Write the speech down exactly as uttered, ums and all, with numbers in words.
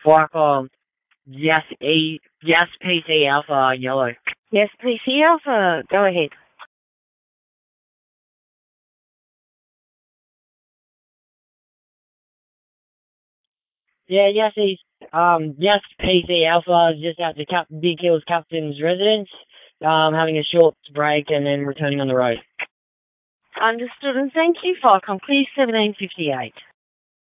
Fuck, um, yes, A, yes, P C Alpha, yellow. Yes, P C Alpha, go ahead. Yeah, yes, he's, um, yes, P C Alpha is just at the Cap- Big Hills Captain's residence, um, having a short break and then returning on the road. Understood, and thank you, Falcon. Clear seventeen fifty-eight.